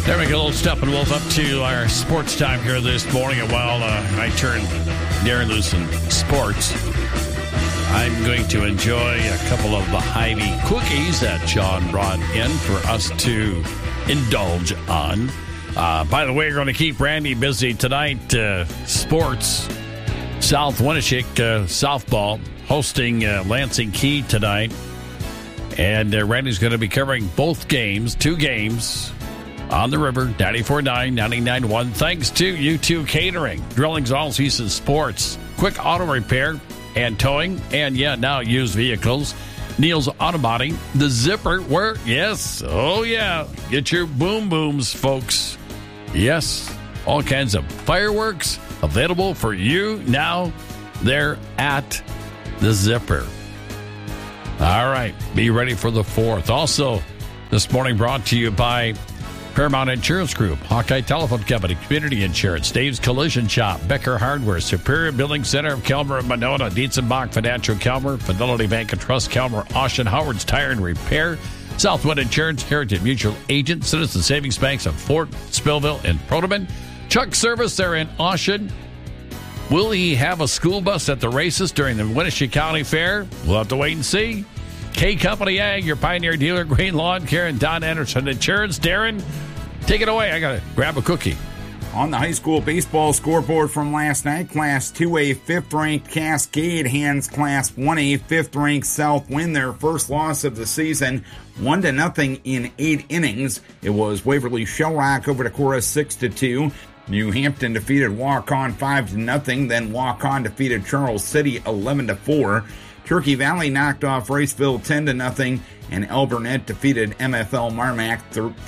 There we go, Steppenwolf up to our sports time here this morning. And while I turn Darren loose in sports, I'm going to enjoy a couple of the Hy-Vee cookies that John brought in for us to indulge on. By the way, we're going to keep Randy busy tonight. Sports, South Winneshiek softball hosting Lansing Key tonight. And Randy's going to be covering both games, two games, on the river, 94.9, 99.1. Thanks to U2 Catering, Drilling's All Season Sports, Quick Auto Repair and Towing, and now used vehicles. Neil's Auto Body, the Zipper, where, yes, oh yeah, get your boom booms, folks. Yes, all kinds of fireworks available for you now. They're at the Zipper. All right, be ready for the 4th. Also, this morning brought to you by Paramount Insurance Group, Hawkeye Telephone Company, Community Insurance, Dave's Collision Shop, Becker Hardware, Superior Building Center of Kelmer and Monona, Dietzenbach Financial Kelmer, Fidelity Bank and Trust Kelmer, Austin Howard's Tire and Repair, Southwood Insurance, Heritage Mutual Agent, Citizen Savings Banks of Fort, Spillville, and Protoman, Chuck Service there in Austin. Will he have a school bus at the races during the Winneshiek County Fair? We'll have to wait and see. K Company Ag, your Pioneer dealer, Green Lawn Care, and Don Anderson Insurance. Darren, take it away. I got to grab a cookie. On the high school baseball scoreboard from last night, Class 2A 5th-ranked Cascade hands Class 1A 5th-ranked Southwind their first loss of the season, 1-0 in 8 innings. It was Waverly Shellrock over Decorah 6-2. New Hampton defeated Waukon 5-0. Then Waukon defeated Charles City 11-4. Turkey Valley knocked off Raceville 10-0, and Elburnett defeated MFL Marmac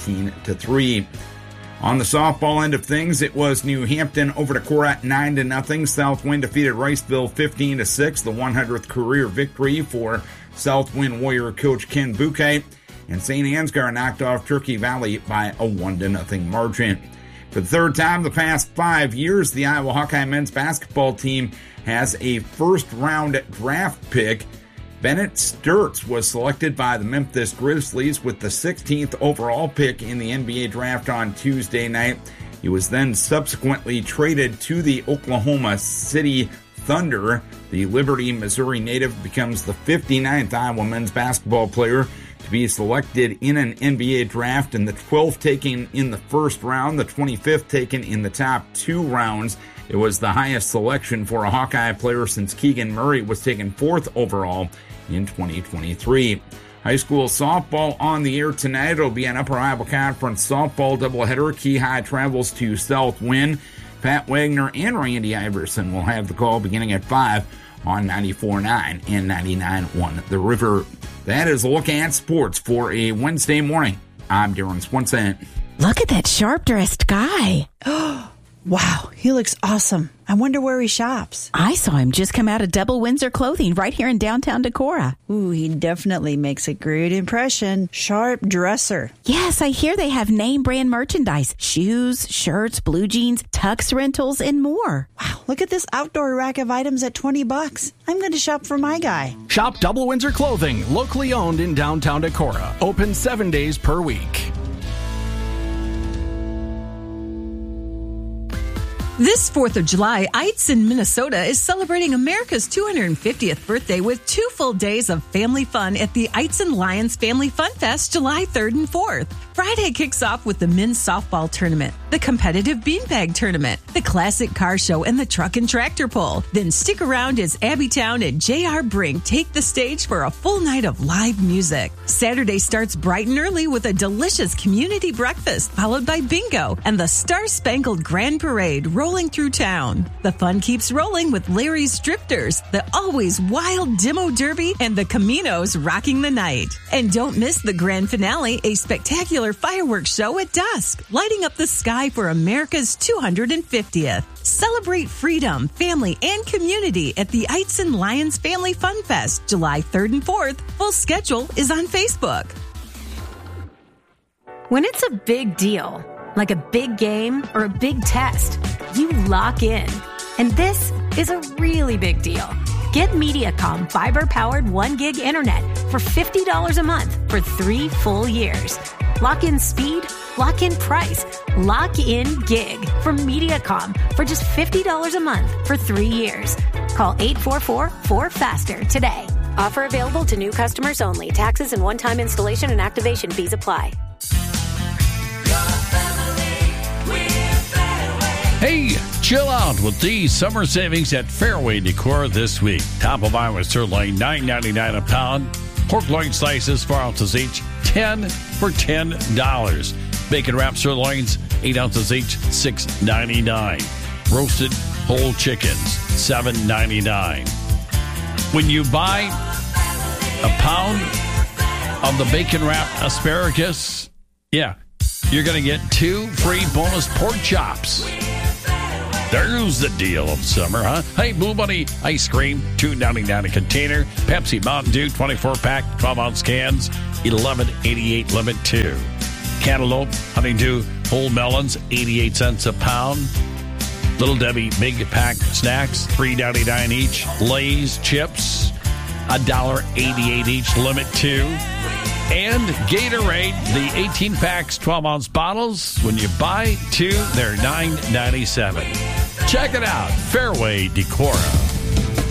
13-3. On the softball end of things, it was New Hampton over Decorah 9-0. Southwind defeated Riceville 15-6, the 100th career victory for Southwind Warrior coach Ken Buchheit, and St. Ansgar knocked off Turkey Valley by a 1-0 margin. For the third time the past 5 years, the Iowa Hawkeye men's basketball team has a first-round draft pick. Bennett Sturtz was selected by the Memphis Grizzlies with the 16th overall pick in the NBA draft on Tuesday night. He was then subsequently traded to the Oklahoma City Thunder. The Liberty, Missouri native becomes the 59th Iowa men's basketball player to be selected in an NBA draft, and the 12th taken in the first round, the 25th taken in the top 2 rounds. It was the highest selection for a Hawkeye player since Keegan Murray was taken 4th overall in 2023. High school softball on the air tonight. It'll be an Upper Iowa Conference softball doubleheader. Key High travels to Southwind. Pat Wagner and Randy Iverson will have the call beginning at 5 on 94.9 and 99.1 The River. That is a look at sports for a Wednesday morning. I'm Darren Swenson. Look at that sharp-dressed guy. Wow, he looks awesome. I wonder where he shops. I saw him just come out of Double Windsor Clothing right here in downtown Decorah. Ooh, he definitely makes a great impression. Sharp dresser. Yes, I hear they have name brand merchandise. Shoes, shirts, blue jeans, tux rentals, and more. Wow, look at this outdoor rack of items at $20. I'm going to shop for my guy. Shop Double Windsor Clothing, locally owned in downtown Decorah. Open 7 days per week. This 4th of July, Eitzen, Minnesota is celebrating America's 250th birthday with 2 full days of family fun at the Eitzen Lions Family Fun Fest July 3rd and 4th. Friday kicks off with the men's softball tournament, the competitive beanbag tournament, the classic car show, and the truck and tractor pull. Then stick around as Abbeytown and J.R. Brink take the stage for a full night of live music. Saturday starts bright and early with a delicious community breakfast, followed by bingo and the Star-Spangled Grand Parade rolling through town. The fun keeps rolling with Larry's Drifters, the always wild Demo Derby, and the Caminos rocking the night. And don't miss the grand finale, a spectacular fireworks show at dusk, lighting up the sky for America's 250th. Celebrate freedom, family, and community at the Eitzen Lions Family Fun Fest, July 3rd and 4th. Full schedule is on Facebook. When it's a big deal, like a big game or a big test, you lock in. And this is a really big deal. Get Mediacom fiber-powered 1 gig internet for $50 a month for 3 full years. Lock in speed, lock in price, lock in gig from Mediacom for just $50 a month for 3 years. Call 844-4FASTER today. Offer available to new customers only. Taxes and one-time installation and activation fees apply. Hey, chill out with these summer savings at Fairway Decor this week. Top of Iowa sirloin, $9.99 a pound. Pork loin slices, 4 ounces each, 10 for $10. Bacon wrapped sirloins, 8 ounces each, $6.99. Roasted whole chickens, $7.99. When you buy a pound of the bacon wrapped asparagus, you're going to get 2 free bonus pork chops. There's the deal of summer, huh? Hey, Blue Bunny ice cream, $2.99 a container. Pepsi Mountain Dew, 24-pack, 12-ounce cans, $11.88 limit 2. Cantaloupe, Honeydew, whole melons, 88 cents a pound. Little Debbie big pack snacks, $3.99 each. Lay's chips, $1.88 each, limit 2. And Gatorade, the 18 packs, 12-ounce bottles. When you buy 2, they're $9.97. Check it out, Fairway Decor.